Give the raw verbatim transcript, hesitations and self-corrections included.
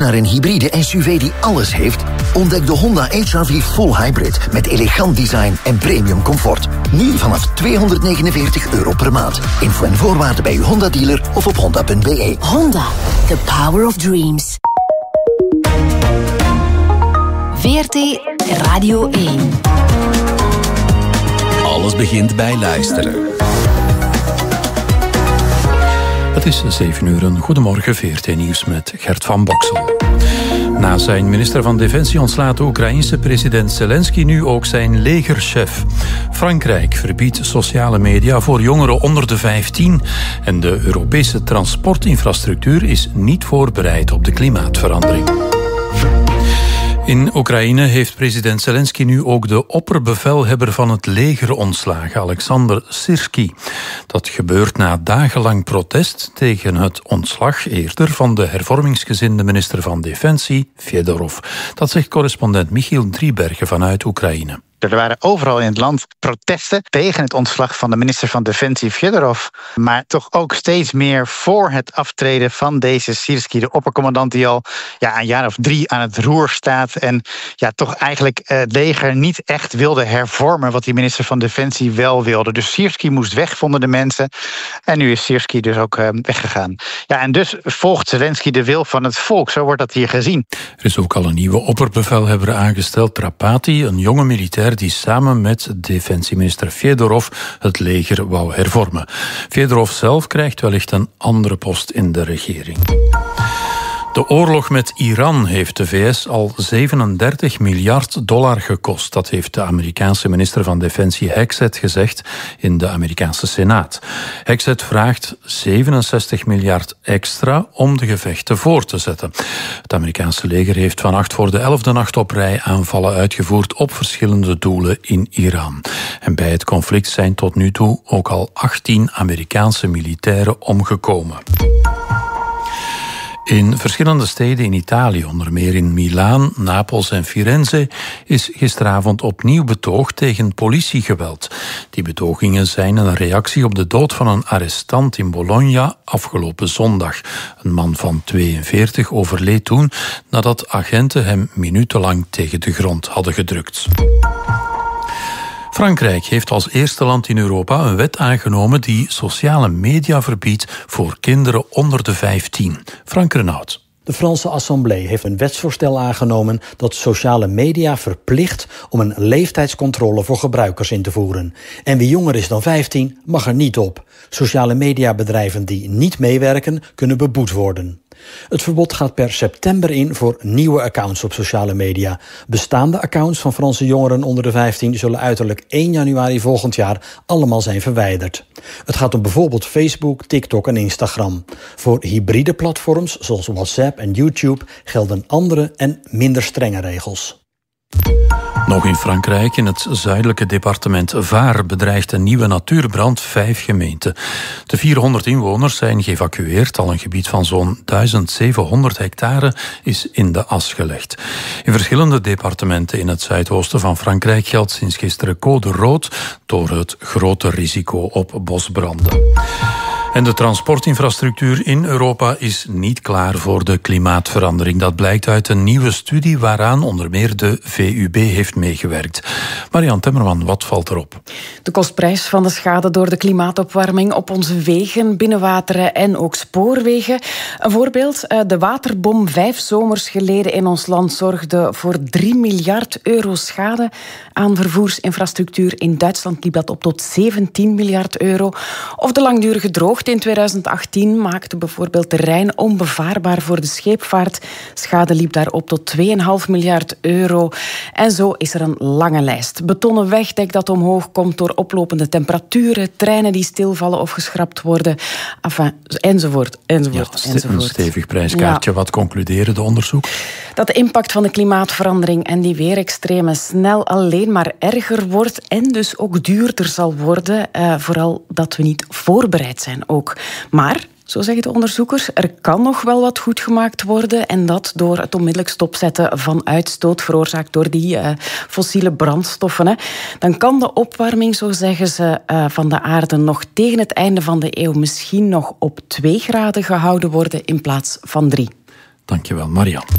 naar een hybride S U V die alles heeft? Ontdek de Honda H R V Full Hybrid met elegant design en premium comfort. Nu vanaf tweehonderdnegenenveertig euro per maand. Info en voorwaarden bij uw Honda-dealer of op honda punt b e. Honda, the power of dreams. V R T Radio één. Alles begint bij luisteren. Het is zeven uur. Een goedemorgen, V R T Nieuws met Gert van Boksel. Na zijn minister van Defensie ontslaat de Oekraïense president Zelensky nu ook zijn legerchef. Frankrijk verbiedt sociale media voor jongeren onder de vijftien. En de Europese transportinfrastructuur is niet voorbereid op de klimaatverandering. In Oekraïne heeft president Zelensky nu ook de opperbevelhebber van het leger ontslagen, Alexander Syrskyi. Dat gebeurt na dagenlang protest tegen het ontslag eerder van de hervormingsgezinde minister van Defensie, Fedorov. Dat zegt correspondent Michiel Driebergen vanuit Oekraïne. Er waren overal in het land protesten tegen het ontslag van de minister van Defensie Fedorov. Maar toch ook steeds meer voor het aftreden van deze Syrskyi, de oppercommandant die al ja, een jaar of drie aan het roer staat. En ja, toch eigenlijk het leger niet echt wilde hervormen wat die minister van Defensie wel wilde. Dus Syrskyi moest weg, vonden de mensen. En nu is Syrskyi dus ook uh, weggegaan. Ja, en dus volgt Zelensky de wil van het volk. Zo wordt dat hier gezien. Er is ook al een nieuwe opperbevelhebber aangesteld, Trapati, een jonge militair die samen met defensieminister Fedorov het leger wou hervormen. Fedorov zelf krijgt wellicht een andere post in de regering. De oorlog met Iran heeft de V S al zevenendertig miljard dollar gekost. Dat heeft de Amerikaanse minister van Defensie Hexet gezegd in de Amerikaanse Senaat. Hexet vraagt zevenenzestig miljard extra om de gevechten voor te zetten. Het Amerikaanse leger heeft vannacht voor de elfde nacht op rij aanvallen uitgevoerd op verschillende doelen in Iran. En bij het conflict zijn tot nu toe ook al achttien Amerikaanse militairen omgekomen. In verschillende steden in Italië, onder meer in Milaan, Napels en Firenze, is gisteravond opnieuw betoogd tegen politiegeweld. Die betogingen zijn een reactie op de dood van een arrestant in Bologna afgelopen zondag. Een man van tweeënveertig overleed toen nadat agenten hem minutenlang tegen de grond hadden gedrukt. Frankrijk heeft als eerste land in Europa een wet aangenomen die sociale media verbiedt voor kinderen onder de vijftien. Frank Renaud. De Franse Assemblée heeft een wetsvoorstel aangenomen dat sociale media verplicht om een leeftijdscontrole voor gebruikers in te voeren. En wie jonger is dan vijftien mag er niet op. Sociale mediabedrijven die niet meewerken kunnen beboet worden. Het verbod gaat per september in voor nieuwe accounts op sociale media. Bestaande accounts van Franse jongeren onder de vijftien zullen uiterlijk één januari volgend jaar allemaal zijn verwijderd. Het gaat om bijvoorbeeld Facebook, TikTok en Instagram. Voor hybride platforms zoals WhatsApp en YouTube gelden andere en minder strenge regels. Nog in Frankrijk, in het zuidelijke departement Var, bedreigt een nieuwe natuurbrand vijf gemeenten. De vierhonderd inwoners zijn geëvacueerd. Al een gebied van zo'n duizend zevenhonderd hectare is in de as gelegd. In verschillende departementen in het zuidoosten van Frankrijk geldt sinds gisteren code rood door het grote risico op bosbranden. En de transportinfrastructuur in Europa is niet klaar voor de klimaatverandering. Dat blijkt uit een nieuwe studie waaraan onder meer de V U B heeft meegewerkt. Marianne Temmerman, wat valt erop? De kostprijs van de schade door de klimaatopwarming op onze wegen, binnenwateren en ook spoorwegen. Een voorbeeld, de waterbom vijf zomers geleden in ons land zorgde voor drie miljard euro schade aan vervoersinfrastructuur. In Duitsland liep dat op tot zeventien miljard euro. Of de langdurige droogte in tweeduizend achttien maakte bijvoorbeeld de Rijn onbevaarbaar voor de scheepvaart. Schade liep daar op tot twee komma vijf miljard euro. En zo is er een lange lijst. Betonnen wegdek dat omhoog komt door oplopende temperaturen, treinen die stilvallen of geschrapt worden, enfin, enzovoort, enzovoort, ja, enzovoort. Een stevig prijskaartje. Ja. Wat concluderen de onderzoek? Dat de impact van de klimaatverandering en die weerextremen snel alleen maar erger wordt en dus ook duurder zal worden. Uh, vooral dat we niet voorbereid zijn ook. Maar, zo zeggen de onderzoekers, er kan nog wel wat goed gemaakt worden. En dat door het onmiddellijk stopzetten van uitstoot veroorzaakt door die uh, fossiele brandstoffen. Hè. Dan kan de opwarming, zo zeggen ze, uh, van de aarde nog tegen het einde van de eeuw misschien nog op twee graden gehouden worden in plaats van drie. Dankjewel, Marianne.